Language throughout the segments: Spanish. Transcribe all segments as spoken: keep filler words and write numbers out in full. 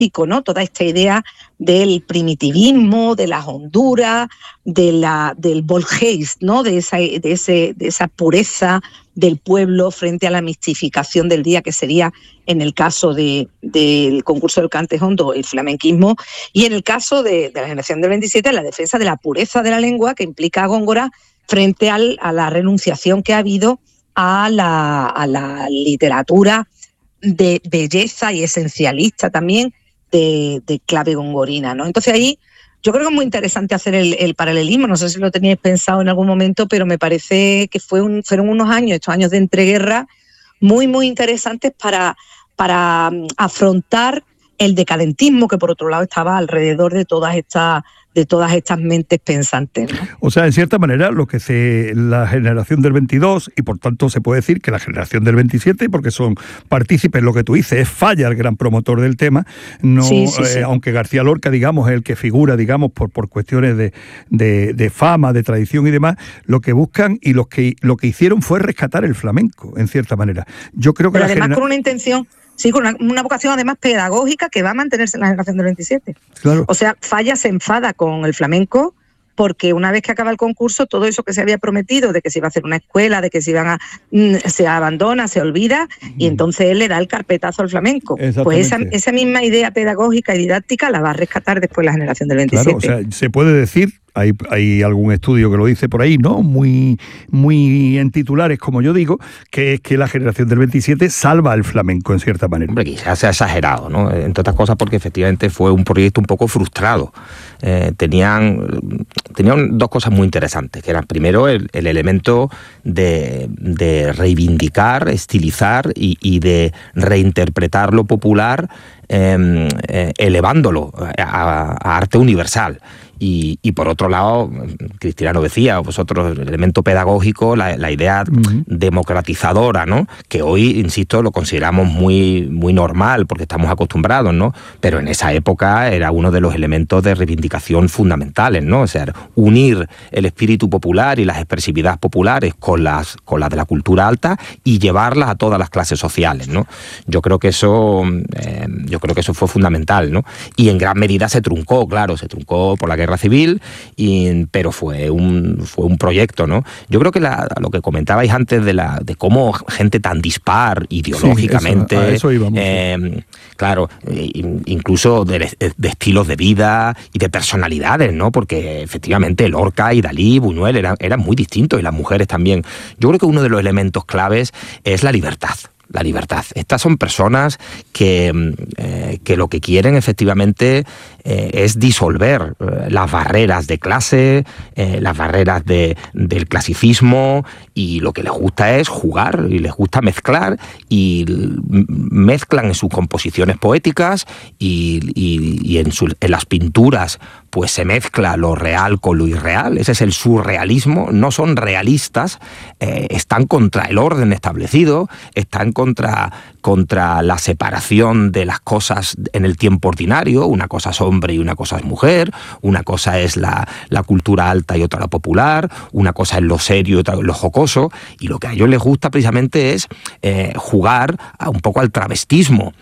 didáctico, ¿no? Toda esta idea del primitivismo, de las honduras, de la, del Volgeist, ¿no? De esa, de, ese, de esa pureza del pueblo frente a la mistificación del día, que sería, en el caso de, del concurso del cante hondo, el flamenquismo, y en el caso de, de la generación del veintisiete, la defensa de la pureza de la lengua que implica a Góngora frente al, a la renunciación que ha habido a la, a la literatura de belleza y esencialista también de, de clave gongorina, ¿no? Entonces ahí yo creo que es muy interesante hacer el, el paralelismo. No sé si lo teníais pensado en algún momento, pero me parece que fue un, fueron unos años, estos años de entreguerra, muy, muy interesantes para, para afrontar el decadentismo que por otro lado estaba alrededor de todas estas de todas estas mentes pensantes, ¿no? O sea, en cierta manera, lo que se la generación del veintidós, y por tanto se puede decir que la generación del veintisiete, porque son partícipes, lo que tú dices, es Falla el gran promotor del tema, no, sí, sí, sí. Eh, aunque García Lorca, digamos, es el que figura, digamos, por, por cuestiones de, de, de fama, de tradición y demás, lo que buscan y lo que, lo que hicieron fue rescatar el flamenco, en cierta manera. Yo creo que Pero la además genera... con una intención... Sí, con una, una vocación además pedagógica que va a mantenerse en la generación del veintisiete. Claro. O sea, Falla se enfada con el flamenco porque una vez que acaba el concurso, todo eso que se había prometido, de que se iba a hacer una escuela, de que se iban a se abandona, se olvida, y entonces él le da el carpetazo al flamenco. Pues esa, esa misma idea pedagógica y didáctica la va a rescatar después la generación del veintisiete. Claro, o sea, se puede decir... Hay, hay algún estudio que lo dice por ahí, ¿no? Muy, muy en titulares, como yo digo, que es que la generación del veintisiete salva al flamenco, en cierta manera. Hombre, quizás se ha exagerado, ¿no? Entre otras cosas porque efectivamente fue un proyecto un poco frustrado. Eh, tenían, tenían dos cosas muy interesantes, que eran primero el, el elemento de, de reivindicar, estilizar y, y de reinterpretar lo popular, eh, eh, elevándolo a, a arte universal. Y, y por otro lado, Cristina lo decía, vosotros, el elemento pedagógico, la, la idea uh-huh. democratizadora, ¿no? Que hoy, insisto, lo consideramos muy, muy normal porque estamos acostumbrados, ¿no? Pero en esa época era uno de los elementos de reivindicación fundamentales, ¿no? O sea, unir el espíritu popular y las expresividades populares con las, con las de la cultura alta y llevarlas a todas las clases sociales, ¿no? Yo creo que eso, eh, yo creo que eso fue fundamental, ¿no? Y en gran medida se truncó, claro, se truncó por la guerra civil, y, pero fue un, fue un proyecto, ¿no? Yo creo que la, lo que comentabais antes de, la, de cómo gente tan dispar ideológicamente, sí, eso, a eso íbamos, eh, sí. claro, incluso de, de estilos de vida y de personalidades, ¿no? Porque efectivamente Lorca y Dalí, Buñuel eran, eran muy distintos, y las mujeres también. Yo creo que uno de los elementos claves es la libertad. La libertad. Estas son personas que, eh, que lo que quieren efectivamente eh, es disolver eh, las barreras de clase, eh, las barreras de, del clasicismo, y lo que les gusta es jugar y les gusta mezclar, y mezclan en sus composiciones poéticas y, y, y en, su, en las pinturas pues se mezcla lo real con lo irreal. Ese es el surrealismo. No son realistas, eh, están contra el orden establecido, están contra, contra la separación de las cosas en el tiempo ordinario. Una cosa es hombre y una cosa es mujer, una cosa es la, la cultura alta y otra la popular, una cosa es lo serio y otra lo jocoso, y lo que a ellos les gusta precisamente es eh, jugar a un poco al travestismo.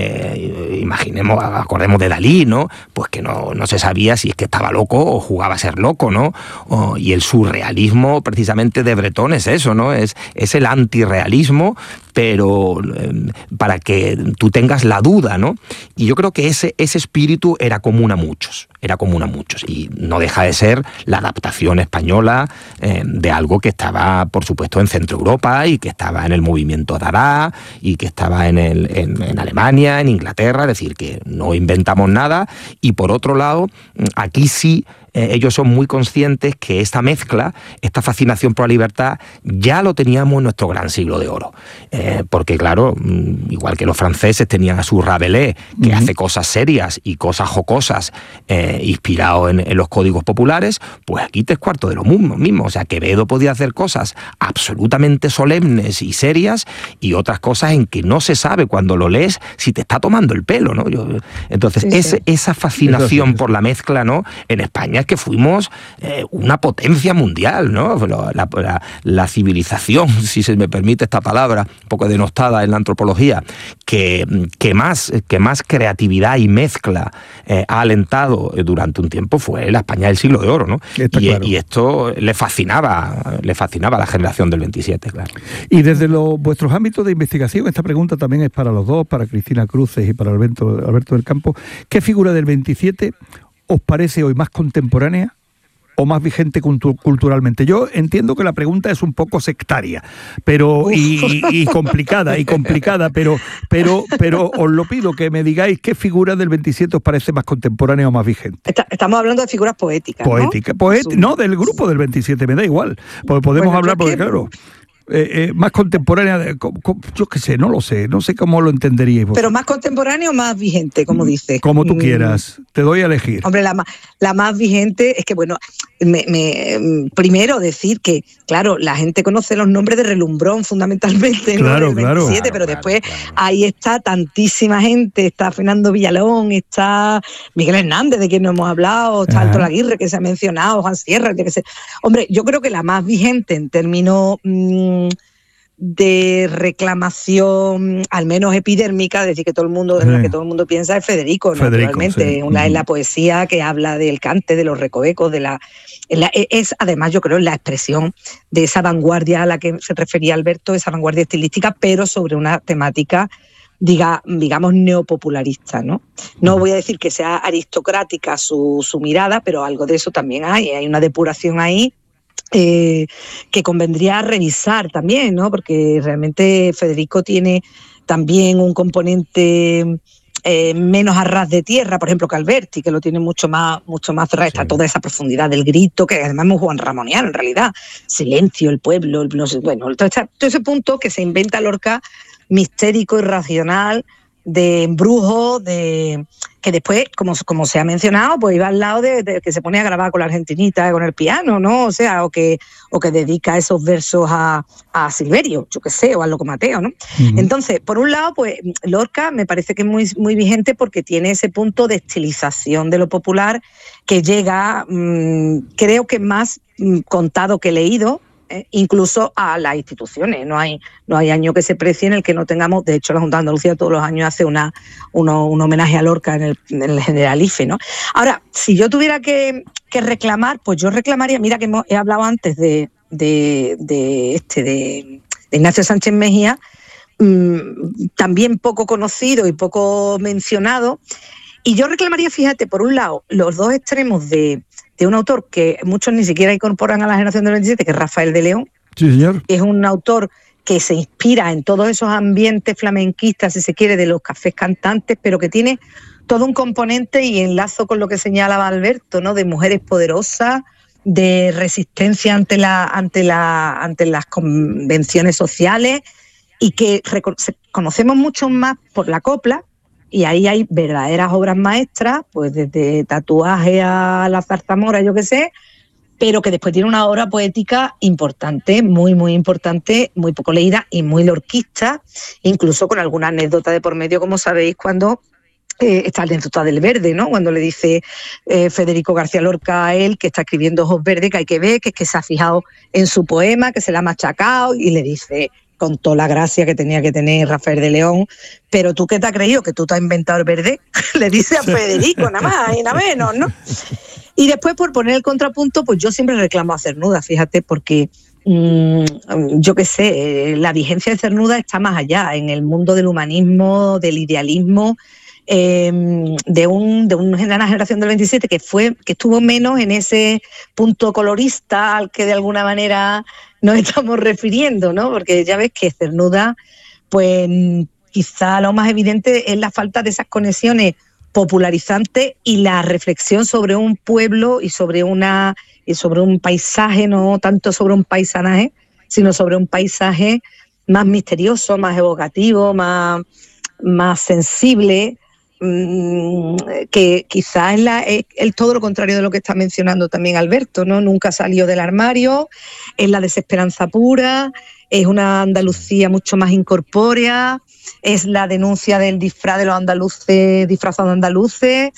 Eh, imaginemos, acordemos de Dalí, ¿no? Pues que no, no se sabía si es que estaba loco o jugaba a ser loco, ¿no? O, y el surrealismo precisamente de Breton es eso, ¿no? Es, es el antirrealismo, pero eh, para que tú tengas la duda, ¿no? Y yo creo que ese, ese espíritu era común a muchos, era común a muchos, y no deja de ser la adaptación española eh, de algo que estaba, por supuesto, en Centro Europa, y que estaba en el movimiento Dada, y que estaba en, el, en, en Alemania, en Inglaterra, es decir, que no inventamos nada. Y por otro lado, aquí sí, eh, ellos son muy conscientes que esta mezcla, esta fascinación por la libertad, ya lo teníamos en nuestro gran siglo de oro. Eh, porque claro, igual que los franceses tenían a su Rabelais, que uh-huh. hace cosas serias y cosas jocosas, eh, inspirado en, en los códigos populares, pues aquí tres cuartos de lo mismo. O sea, Quevedo podía hacer cosas absolutamente solemnes y serias, y otras cosas en que no se sabe cuando lo lees si te está tomando el pelo, ¿no? Yo, entonces, sí, ese, sí. esa fascinación sí, sí, sí. por la mezcla, ¿no? En España es que fuimos eh, una potencia mundial, ¿no? La, la, la civilización, si se me permite esta palabra, un poco denostada en la antropología, que, que, más, que más creatividad y mezcla eh, ha alentado durante un tiempo fue la España del siglo de oro, ¿no? Y, claro. y esto le fascinaba, le fascinaba a la generación del veintisiete, claro. Y desde los, vuestros ámbitos de investigación, esta pregunta también es para los dos, para Cristina Cruces y para Alberto, Alberto del Campo. ¿Qué figura del veintisiete os parece hoy más contemporánea o más vigente cultu- culturalmente? Yo entiendo que la pregunta es un poco sectaria, pero y, y, y complicada, y complicada, pero, pero, pero os lo pido que me digáis qué figura del veintisiete os parece más contemporánea o más vigente. Está, estamos hablando de figuras poéticas, Poética, ¿no? Poet, no, del grupo del veintisiete, me da igual. Pues podemos bueno, hablar, porque que... claro... Eh, eh, más contemporánea, de, co, co, yo qué sé, no lo sé, no sé cómo lo entenderíais vos. Pero más contemporánea o más vigente, como dices. Como tú quieras, te doy a elegir. Hombre, la, la más vigente es que, bueno, me, me, primero decir que, claro, la gente conoce los nombres de relumbrón fundamentalmente, claro, ¿no? Del claro, veintisiete, claro, pero claro, después claro. ahí está tantísima gente, está Fernando Villalón, está Miguel Hernández, de quien no hemos hablado, está Alto Laguirre, que se ha mencionado, Juan Sierra, que se... Hombre, yo creo que la más vigente en términos... Mmm, de reclamación, al menos epidérmica, es decir, que todo el mundo, en la que todo el mundo piensa es Federico, Federico naturalmente, sí. una es la poesía que habla del cante, de los recovecos, de la, la es además yo creo la expresión de esa vanguardia a la que se refería Alberto, esa vanguardia estilística, pero sobre una temática diga, digamos neopopularista, ¿no? No voy a decir que sea aristocrática su, su mirada, pero algo de eso también hay, hay una depuración ahí Eh, que convendría revisar también, ¿no? Porque realmente Federico tiene también un componente eh, menos a ras de tierra, por ejemplo, que Alberti, que lo tiene mucho más, mucho más cerrado, está sí. Toda esa profundidad del grito, que además es muy Juan Ramoniano en realidad, silencio, el pueblo, el, no sé, bueno, todo, esta, todo ese punto que se inventa Lorca, mistérico, irracional, de embrujo, de que después, como, como se ha mencionado, pues iba al lado de, de que se pone a grabar con la argentinita, con el piano, ¿no? O sea, o que, o que dedica esos versos a, a Silverio, yo qué sé, o a Loco Mateo, ¿no? Uh-huh. Entonces, por un lado, pues Lorca me parece que es muy, muy vigente porque tiene ese punto de estilización de lo popular que llega, mmm, creo que más mmm, contado que leído, Eh, incluso a las instituciones. No hay no hay año que se precie en el que no tengamos, de hecho la Junta de Andalucía todos los años hace una uno, un homenaje a Lorca en el, en el Generalife, ¿no? Ahora, si yo tuviera que, que reclamar, pues yo reclamaría, mira que hemos, he hablado antes de, de, de este de, de Ignacio Sánchez Mejía, mmm, también poco conocido y poco mencionado, y yo reclamaría, fíjate, por un lado, los dos extremos de de un autor que muchos ni siquiera incorporan a la generación del veintisiete, que es Rafael de León. Sí, señor. Es un autor que se inspira en todos esos ambientes flamenquistas, si se quiere, de los cafés cantantes, pero que tiene todo un componente, y enlazo con lo que señalaba Alberto, ¿no? De mujeres poderosas, de resistencia ante, la, ante, la, ante las convenciones sociales, y que conocemos mucho más por la copla. Y ahí hay verdaderas obras maestras, pues desde Tatuaje a La Zarzamora, yo qué sé, pero que después tiene una obra poética importante, muy, muy importante, muy poco leída y muy lorquista, incluso con alguna anécdota de por medio, como sabéis, cuando eh, está la anécdota del verde, ¿no? Cuando le dice eh, Federico García Lorca a él que está escribiendo Ojos Verdes, que hay que ver, que es que se ha fijado en su poema, que se le ha machacado, y le dice, con toda la gracia que tenía que tener Rafael de León, pero tú qué te has creído, que tú te has inventado el verde, le dice a Federico, nada más y nada menos, ¿no? Y después, por poner el contrapunto, pues yo siempre reclamo a Cernuda, fíjate, porque mmm, yo qué sé, la vigencia de Cernuda está más allá, en el mundo del humanismo, del idealismo, eh, de, un, de una generación del veintisiete que fue que estuvo menos en ese punto colorista al que de alguna manera nos estamos refiriendo, ¿no? Porque ya ves que Cernuda, pues quizá lo más evidente es la falta de esas conexiones popularizantes y la reflexión sobre un pueblo y sobre una y sobre un paisaje, no tanto sobre un paisanaje, sino sobre un paisaje más misterioso, más evocativo, más, más sensible, que quizás es, la, es, es todo lo contrario de lo que está mencionando también Alberto, ¿no? Nunca salió del armario, es la desesperanza pura, es una Andalucía mucho más incorpórea, es la denuncia del disfraz de los andaluces disfrazados de andaluces,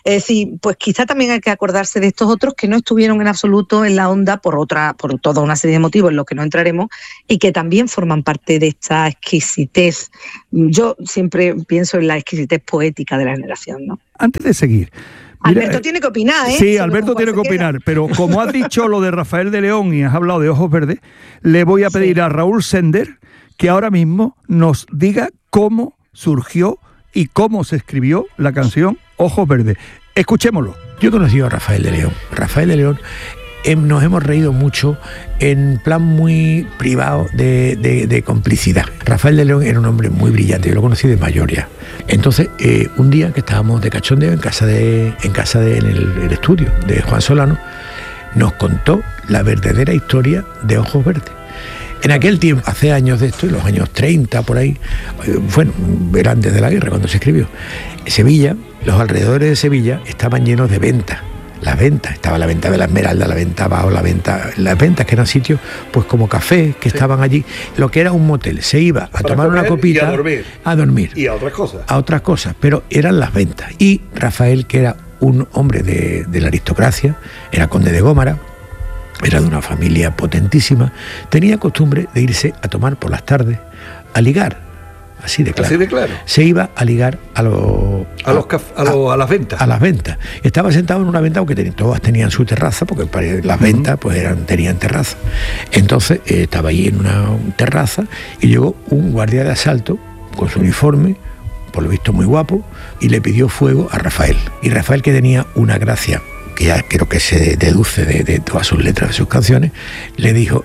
Es decir, pues quizá también hay que acordarse de estos otros que no estuvieron en absoluto en la onda por otra, por toda una serie de motivos en los que no entraremos y que también forman parte de esta exquisitez. Yo siempre pienso en la exquisitez poética de la generación, ¿no? Antes de seguir, Mira, Alberto tiene que opinar, ¿eh? Sí, Alberto tiene que opinar, pero como has dicho lo de Rafael de León y has hablado de Ojos Verdes, le voy a pedir sí. a Raúl Sender que ahora mismo nos diga cómo surgió y cómo se escribió la canción Ojos Verdes. Escuchémoslo. Yo he conocido a Rafael de León. Rafael de León, eh, nos hemos reído mucho en plan muy privado de, de, de complicidad. Rafael de León era un hombre muy brillante, yo lo conocí de mayor ya. Entonces, eh, un día que estábamos de cachondeo en casa de, en casa de, en el, el estudio de Juan Solano, nos contó la verdadera historia de Ojos Verdes. En aquel tiempo, hace años de esto, en los años treinta, por ahí, bueno, era antes de la guerra cuando se escribió, Sevilla, los alrededores de Sevilla estaban llenos de ventas. Las ventas, estaba la venta de la Esmeralda, la venta abajo, la venta, las ventas que eran sitios, pues como café, que sí. estaban allí, lo que era un motel. Se iba a Para tomar una copita, y a dormir. a dormir. Y a otras cosas. A otras cosas, pero eran las ventas. Y Rafael, que era un hombre de, de la aristocracia, era conde de Gómara, era de una familia potentísima, tenía costumbre de irse a tomar por las tardes, a ligar. Así de claro. Así de claro. Se iba a ligar a, lo, a, los, a, lo, a, a las ventas. A las ventas. Estaba sentado en una venta porque ten, todas tenían su terraza, porque las uh-huh. ventas pues eran, tenían terraza. Entonces eh, estaba allí en una terraza y llegó un guardia de asalto con su uniforme, por lo visto muy guapo, y le pidió fuego a Rafael. Y Rafael, que tenía una gracia, que ya creo que se deduce de, de todas sus letras, de sus canciones, le dijo,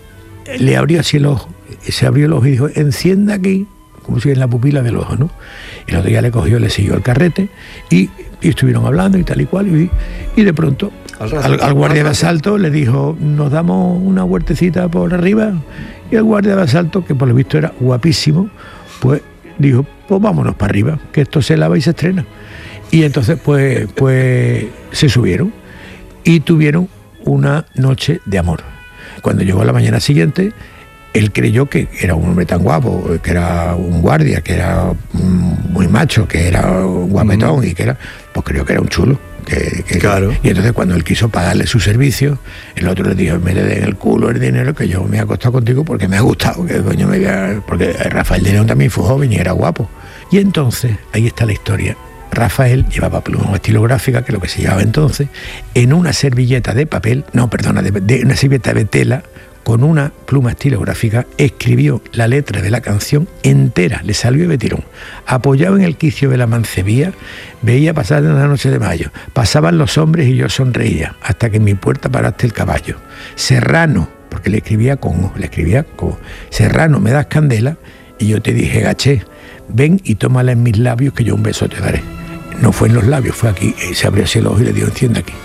le abrió así el ojo, se abrió el ojo y dijo, encienda aquí, como si en la pupila del ojo, ¿no? Y el otro día le cogió, le siguió el carrete y, y estuvieron hablando y tal y cual, y, y de pronto al, al, al guardia de asalto le dijo, nos damos una huertecita por arriba, y el guardia de asalto, que por lo visto era guapísimo, pues dijo, pues vámonos para arriba, que esto se lava y se estrena. Y entonces pues, pues se subieron y tuvieron una noche de amor. Cuando llegó la mañana siguiente, él creyó que era un hombre tan guapo, que era un guardia, que era muy macho, que era un guapetón, mm. y que era, pues creyó que era un chulo. Que, que, claro. Y entonces cuando él quiso pagarle su servicio, el otro le dijo, me le den el culo el dinero que yo me he acostado contigo porque me ha gustado, que coño me había... porque Rafael de León también fue joven y era guapo. Y entonces, ahí está la historia. Rafael llevaba pluma estilográfica, que es lo que se llevaba entonces, en una servilleta de papel, no, perdona, de, de una servilleta de tela, con una pluma estilográfica, escribió la letra de la canción entera, le salió de tirón. Apoyado en el quicio de la mancebía, veía pasar en la noche de mayo. Pasaban los hombres y yo sonreía, hasta que en mi puerta paraste el caballo. Serrano, porque le escribía con O, le escribía con O. Serrano, me das candela, y yo te dije, gaché, ven y tómala en mis labios, que yo un beso te daré. No fue en los labios, fue aquí. Y se abrió así el ojo y le dijo, enciende aquí.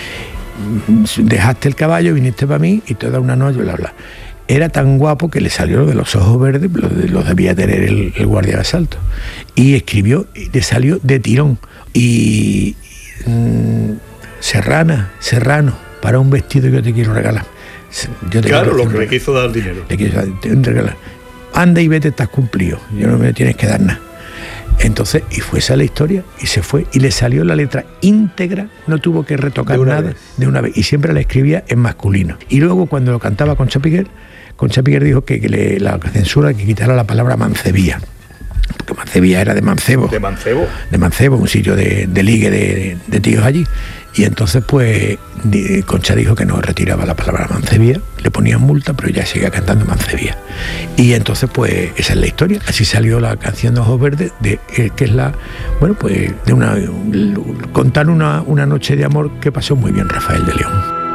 Dejaste el caballo, viniste para mí y toda una noche, bla, bla. Era tan guapo que le salió lo de los ojos verdes, lo, de, lo debía tener el, el guardia de asalto. Y escribió, y le salió de tirón. Y mmm, Serrana, Serrano, para un vestido yo te quiero regalar. Yo te claro, lo que le quiso dar dinero. Le quiso regalar. Anda y vete, estás cumplido. Yo no me tienes que dar nada. Entonces, y fue esa la historia, y se fue, y le salió la letra íntegra, no tuvo que retocar de nada vez. de una vez, y siempre la escribía en masculino. Y luego cuando lo cantaba Concha Piquer, Concha Piquer dijo que, que le, la censura que quitara la palabra mancebía, porque Mancebía era de mancebo. ¿De mancebo? De mancebo, un sitio de, de ligue de, de, de tíos allí. Y entonces pues Concha dijo que no retiraba la palabra mancebía, le ponían multa, pero ya seguía cantando mancebía. Y entonces pues esa es la historia, así salió la canción de Ojos Verdes, de, que es la, bueno pues de una, contar una, una noche de amor que pasó muy bien Rafael de León.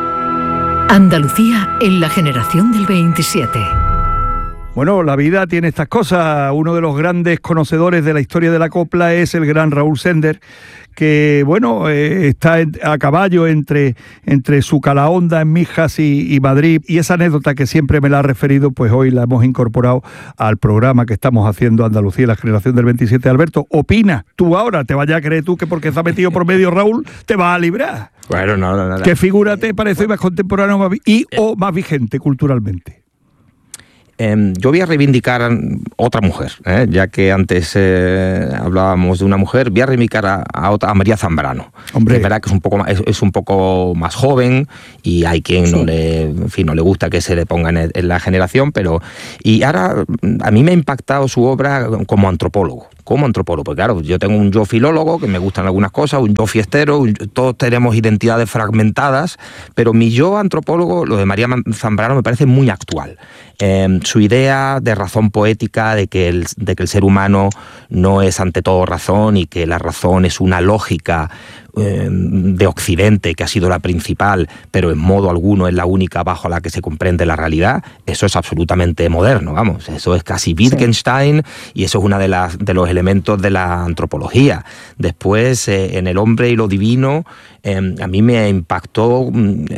Andalucía en la generación del veintisiete. Bueno, la vida tiene estas cosas. Uno de los grandes conocedores de la historia de la copla es el gran Raúl Sender, que, bueno, eh, está a caballo entre, entre su Calahonda en Mijas y, y Madrid. Y esa anécdota que siempre me la ha referido, pues hoy la hemos incorporado al programa que estamos haciendo Andalucía, la generación del veintisiete. Alberto, opina tú ahora, te vayas a creer tú que porque se ha metido por medio Raúl te vas a librar. Bueno, no, no, no. ¿Qué figura te parece más contemporáneo y o más vigente culturalmente? Eh, yo voy a reivindicar a otra mujer, ¿eh? Ya que antes eh, hablábamos de una mujer, voy a reivindicar a, a, otra, a María Zambrano. Hombre. Es verdad que es un poco más, es, es un poco más joven y hay quien sí. no le, en fin, no le gusta que se le ponga en, en la generación, pero y ahora a mí me ha impactado su obra como antropólogo. Como antropólogo, porque claro, yo tengo un yo filólogo, que me gustan algunas cosas, un yo fiestero, un, todos tenemos identidades fragmentadas, pero mi yo antropólogo, lo de María Zambrano, me parece muy actual. Eh, su idea de razón poética, de que, el, de que el ser humano no es ante todo razón y que la razón es una lógica eh, de Occidente, que ha sido la principal, pero en modo alguno es la única bajo la que se comprende la realidad, eso es absolutamente moderno, vamos, eso es casi Wittgenstein, sí. Y eso es uno de, las, de los elementos de la antropología. Después, eh, en El hombre y lo divino, eh, a mí me impactó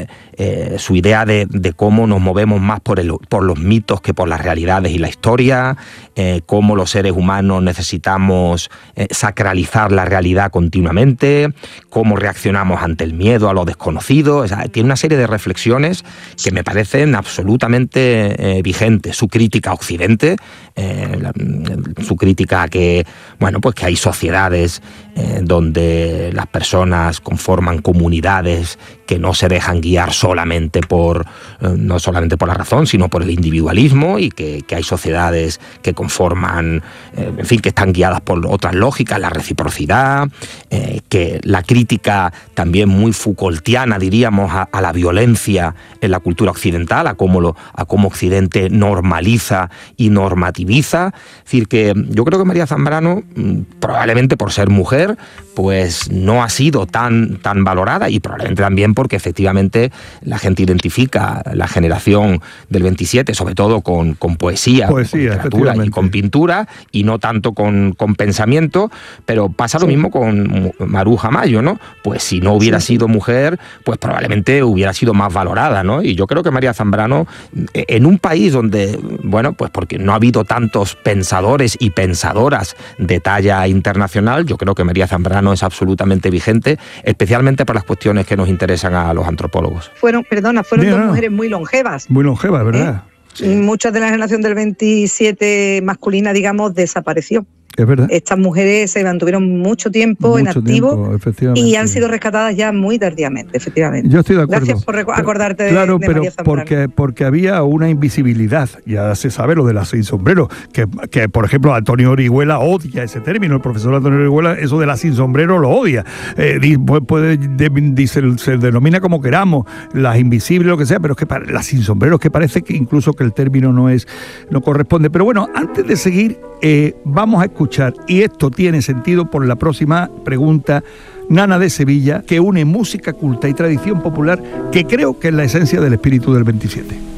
eh, su idea de, de cómo nos movemos más por, el, por los mitos que por las realidades y la historia, eh, cómo los seres humanos necesitamos eh, sacralizar la realidad continuamente, cómo reaccionamos ante el miedo a lo desconocido. O sea, tiene una serie de reflexiones que me parecen absolutamente eh, vigentes. Su crítica a Occidente, eh, la, su crítica a que, bueno, pues que hay sociedades eh, donde las personas conforman comunidades que no se dejan guiar solamente por, eh, no solamente por la razón, sino por el individualismo, y que, que hay sociedades que conforman, eh, en fin, que están guiadas por otras lógicas, la reciprocidad, eh, que la crítica también muy Foucaultiana, diríamos, a, a la violencia en la cultura occidental, a cómo, lo, a cómo Occidente normaliza y normativiza. Es decir, que yo creo que María Zambrano, probablemente por ser mujer, pues no ha sido tan, tan valorada, y probablemente también porque efectivamente la gente identifica la generación del veintisiete, sobre todo con, con poesía, poesía, con literatura y con pintura, y no tanto con, con pensamiento, pero pasa lo sí. mismo con Maruja Mayo, ¿no? Pues si no hubiera sí. sido mujer, pues probablemente hubiera sido más valorada, ¿no? Y yo creo que María Zambrano, en un país donde, bueno, pues porque no ha habido tantos pensadores y pensadoras de talla internacional, yo creo que María Zambrano es absolutamente vigente, especialmente para las cuestiones que nos interesan a los antropólogos. Fueron, perdona, fueron Bien, dos no. mujeres muy longevas. Muy longevas, ¿verdad? ¿Eh? Sí. Y muchas de la generación del veintisiete masculina, digamos, desapareció. Es verdad. Estas mujeres se mantuvieron mucho tiempo mucho en activo tiempo, y han sido rescatadas ya muy tardíamente, efectivamente. Yo estoy de acuerdo. Gracias por acordarte claro, de, de pero María Zambrano. Porque, porque había una invisibilidad, ya se sabe lo de las sin sombrero, que, que por ejemplo Antonio Orihuela odia ese término, el profesor Antonio Orihuela eso de la sin sombrero lo odia, eh, puede, de, de, se, se denomina como queramos, las invisibles, lo que sea, pero es que para, las sin sombrero, es que parece que incluso que el término no es, no corresponde. Pero bueno, antes de seguir, eh, vamos a escuchar, y esto tiene sentido por la próxima pregunta, Nana de Sevilla, que une música culta y tradición popular, que creo que es la esencia del espíritu del veintisiete.